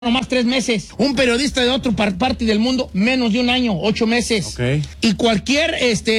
nomás 3 meses. Un periodista de otra parte del mundo, menos de un año, 8 meses. Okay. Y cualquier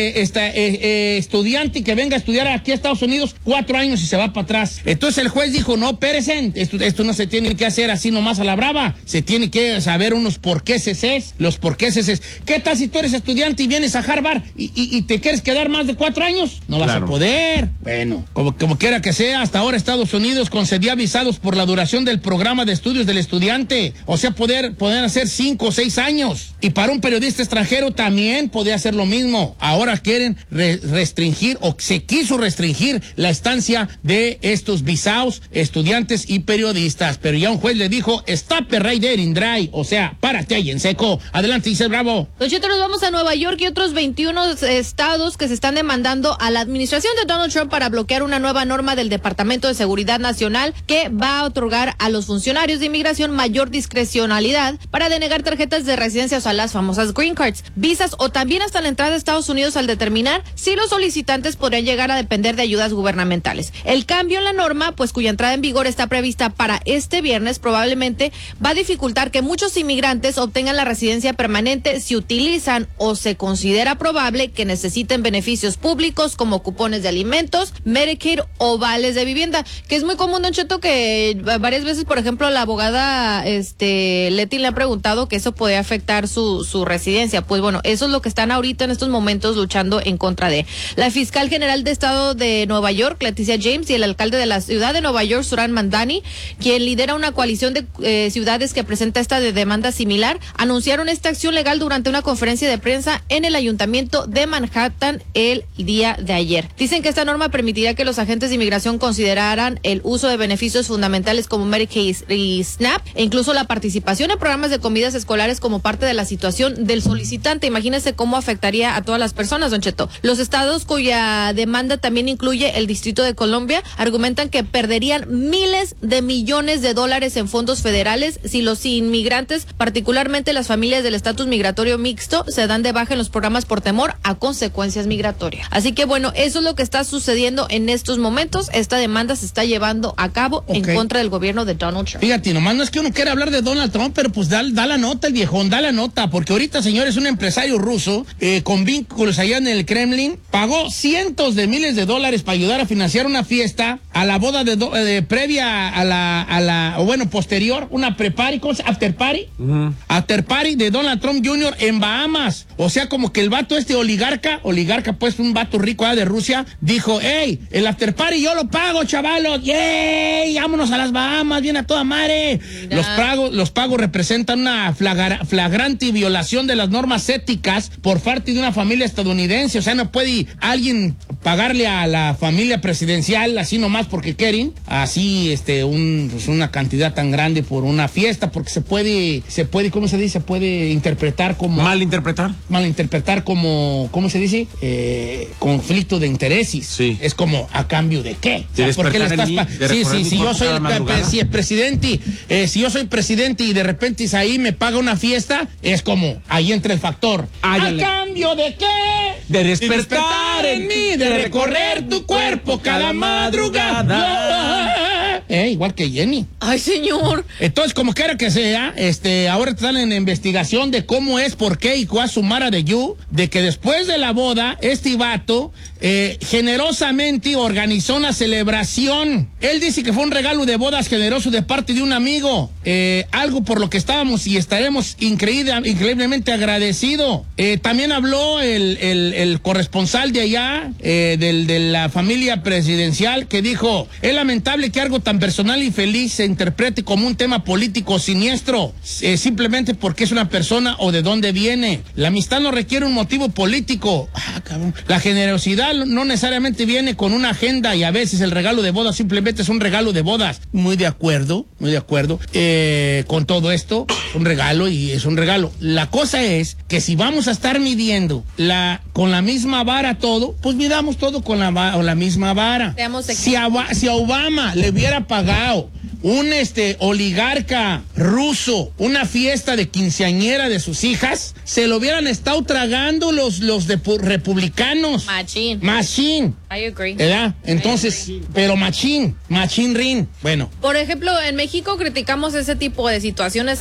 estudiante que venga a estudiar aquí a Estados Unidos, 4 años y se va para atrás. Entonces el juez dijo, no, espérense, esto no se tiene que hacer así nomás a la brava. Se tiene que saber unos porquéses, los porquéses. ¿Qué tal si tú eres estudiante y vienes a Harvard y te quieres quedar más de 4 años? No vas a poder. Bueno, como quiera que sea, hasta ahora Estados Unidos concedía visados por la duración del programa de estudios del estudiante. O sea, poder hacer 5 o 6 años. Y para un periodista extranjero también podía hacer lo mismo. Ahora quieren restringir, o se quiso restringir, la estancia de estos visados, estudiantes y periodistas. Pero ya un juez le dijo, stop it right there in dry. O sea, párate ahí en seco. Adelante, dice Bravo. Nosotros nos vamos a Nueva York y otros 21 estados que se están demandando a la administración de Donald Trump para bloquear una nueva norma del Departamento de Seguridad Nacional que va a otorgar a los funcionarios de inmigración mayor discrecionalidad para denegar tarjetas de residencia, o sea, las famosas green cards, visas o también hasta la entrada a Estados Unidos al determinar si los solicitantes podrían llegar a depender de ayudas gubernamentales. El cambio en la norma, pues cuya entrada en vigor está prevista para este viernes, probablemente va a dificultar que muchos inmigrantes obtengan la residencia permanente si utilizan o se considera probable que necesiten beneficios públicos como cupones de alimentos, Medicaid o vales de vivienda, que es muy común, Don Cheto, que varias veces, por ejemplo, la abogada Leti le ha preguntado que eso puede afectar su residencia. Pues bueno, eso es lo que están ahorita en estos momentos luchando en contra de. La fiscal general de Estado de Nueva York, Leticia James, y el alcalde de la ciudad de Nueva York, Zohran Mamdani, quien lidera una coalición de ciudades que presenta esta demanda similar, anunciaron esta acción legal durante una conferencia de prensa en el ayuntamiento de Manhattan el día de ayer. Dicen que esta norma permitirá que los agentes de inmigración consideraran el uso de beneficios fundamentales como Medicaid y SNAP, e incluso la participación en programas de comidas escolares como parte de la situación del solicitante. Imagínense cómo afectaría a todas las personas, Don Cheto. Los estados cuya demanda también incluye el Distrito de Columbia argumentan que perderían miles de millones de dólares en fondos federales si los inmigrantes, particularmente las familias del estatus migratorio mixto, se dan de baja en los programas por temor a consecuencias migratorias. Así que bueno, eso es lo que está sucediendo en estos momentos. Esta demanda se está llevando a cabo en contra del gobierno de Donald Trump. Fíjate, nomás no es que uno quiera hablar de Donald Trump, pero pues da la nota, el viejón, da la nota, porque ahorita, señores, un empresario ruso con vínculos allá en el Kremlin pagó cientos de miles de dólares para ayudar a financiar una fiesta a la boda previa posterior, una pre-party, after party, after party de Donald Trump Jr. en Bahamas. O sea, como que el vato oligarca, pues un vato rico de Rusia, dijo, hey, el after party yo lo pago, chavalos, yay, vámonos a las Bahamas, viene a toda madre. Los pagos representan una flagrante violación de las normas éticas por parte de una familia estadounidense. O sea, no puede alguien pagarle a la familia presidencial así nomás porque quieren, así una cantidad tan grande por una fiesta, porque se puede, ¿cómo se dice? Se puede interpretar como... Malinterpretar como, ¿cómo se dice? Conflicto de intereses. Sí. Es como, ¿a cambio de qué? O sea, ¿por qué le estás si yo soy el presidente, si yo soy presidente y de repente Isaí me paga una fiesta, es como, ahí entra el factor. ¿A cambio de qué? De despertar en mí, de recorrer tu cuerpo cada madrugada. Igual que Jenny. Ay, señor. Entonces, como quiera que sea, ahora están en investigación de cómo es, por qué y cuál sumara de you, de que después de la boda, este vato generosamente organizó una celebración. Él dice que fue un regalo de bodas generoso de parte de un amigo, algo por lo que estábamos y estaremos increíblemente agradecidos. También habló el corresponsal de allá, de la familia presidencial, que dijo, es lamentable que algo tan personal y feliz se interprete como un tema político siniestro, simplemente porque es una persona o de dónde viene. La amistad no requiere un motivo político. Cabrón. La generosidad no necesariamente viene con una agenda, y a veces el regalo de bodas simplemente es un regalo de bodas. Muy de acuerdo con todo esto, un regalo y es un regalo. La cosa es que si vamos a estar midiendo con la misma vara todo, pues midamos todo con la misma vara. Si a Obama le hubiera pagado un oligarca ruso una fiesta de quinceañera de sus hijas, se lo hubieran estado tragando los republicanos. Machín. I agree. ¿Verdad? Entonces, pero machín rin. Bueno. Por ejemplo, en México criticamos ese tipo de situaciones